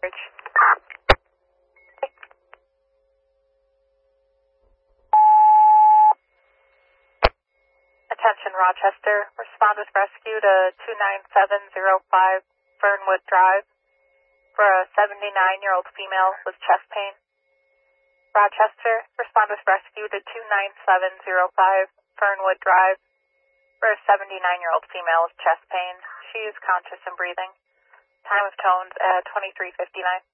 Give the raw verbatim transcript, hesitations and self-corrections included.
Attention Rochester, respond with rescue to two nine seven zero five Fernwood Drive for a seventy-nine-year-old female with chest pain. Rochester, respond with rescue to two nine seven zero five Fernwood Drive for a seventy-nine-year-old female with chest pain. She is conscious and breathing. Time of tones at twenty-three fifty-nine.